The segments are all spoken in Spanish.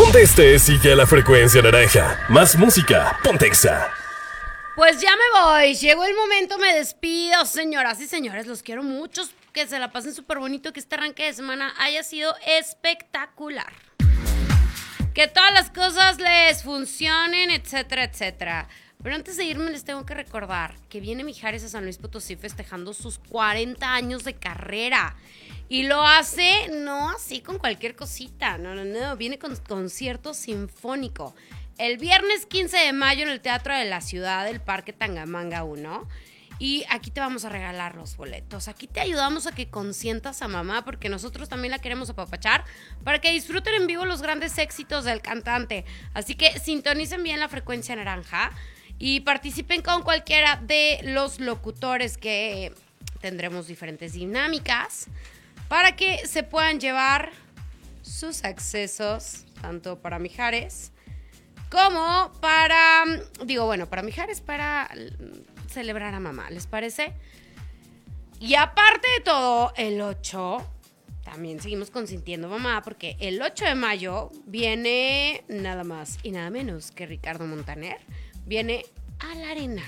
Donde estés, sigue a la frecuencia naranja. Más música, ponte Exa. Pues ya me voy, llegó el momento, me despido, señoras y señores, los quiero mucho, que se la pasen súper bonito, que este arranque de semana haya sido espectacular. Que todas las cosas les funcionen, etcétera, etcétera. Pero antes de irme les tengo que recordar que viene Mijares a San Luis Potosí festejando sus 40 años de carrera. Y lo hace no así con cualquier cosita, no, viene con concierto sinfónico. El viernes 15 de mayo en el Teatro de la Ciudad del Parque Tangamanga 1. Y aquí te vamos a regalar los boletos. Aquí te ayudamos a que consientas a mamá, porque nosotros también la queremos apapachar, para que disfruten en vivo los grandes éxitos del cantante. Así que sintonicen bien la frecuencia naranja y participen con cualquiera de los locutores, que tendremos diferentes dinámicas para que se puedan llevar sus accesos, tanto para Mijares como para Mijares, para celebrar a mamá, ¿les parece? Y aparte de todo, el 8, también seguimos consintiendo a mamá, porque el 8 de mayo viene nada más y nada menos que Ricardo Montaner, viene a la arena.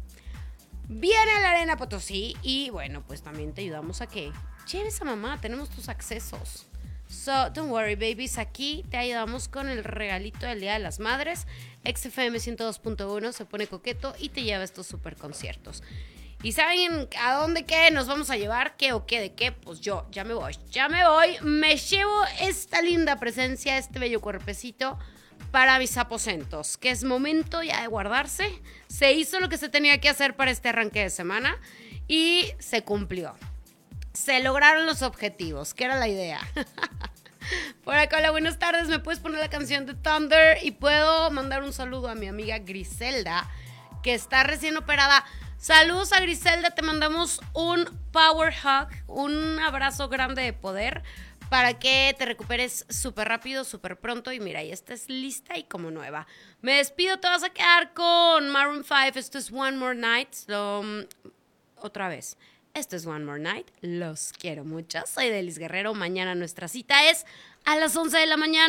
Viene a la Arena Potosí y bueno, pues también te ayudamos a que lleves a mamá, tenemos tus accesos. So, don't worry, babies, aquí te ayudamos con el regalito del Día de las Madres. XFM 102.1 se pone coqueto y te lleva estos super conciertos. ¿Y saben a dónde qué nos vamos a llevar? ¿Qué o qué de qué? Pues yo ya me voy. Me llevo esta linda presencia, este bello cuerpecito para mis aposentos, que es momento ya de guardarse. Se hizo lo que se tenía que hacer para este arranque de semana y se cumplió. Se lograron los objetivos, que era la idea. Por acá, hola, buenas tardes. ¿Me puedes poner la canción de Thunder? Y puedo mandar un saludo a mi amiga Griselda, que está recién operada. Saludos a Griselda, te mandamos un power hug, un abrazo grande de poder, para que te recuperes súper rápido, súper pronto. Y mira, ya estás lista y como nueva. Me despido, te vas a quedar con Maroon 5. Esto es One More Night. Otra vez. Esto es One More Night. Los quiero mucho. Soy Delis Guerrero. Mañana nuestra cita es a las 11 de la mañana.